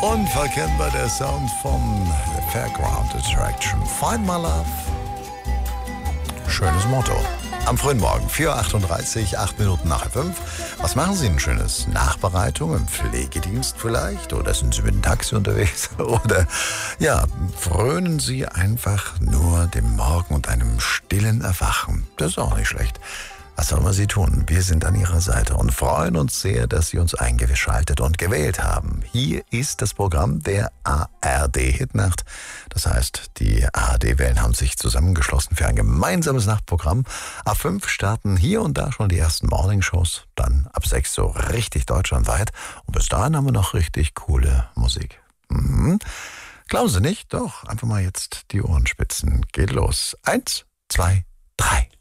Unverkennbar der Sound von Fairground Attraction. Find my love. Schönes Motto. Am frühen Morgen, 4.38 Uhr, 8 Minuten nach 5. Was machen Sie denn Schönes? Nachbereitung im Pflegedienst vielleicht? Oder sind Sie mit dem Taxi unterwegs? Oder ja, frönen Sie einfach nur dem Morgen und einem stillen Erwachen? Das ist auch nicht schlecht. Was soll man Sie tun? Wir sind an Ihrer Seite und freuen uns sehr, dass Sie uns eingeschaltet und gewählt haben. Hier ist das Programm der ARD-Hitnacht. Das heißt, die ARD-Wellen haben sich zusammengeschlossen für ein gemeinsames Nachtprogramm. Ab 5 starten hier und da schon die ersten Morningshows. Dann ab 6 so richtig deutschlandweit. Und bis dahin haben wir noch richtig coole Musik. Glauben Sie nicht? Doch, einfach mal jetzt die Ohren spitzen. Geht los. 1, 2, 3.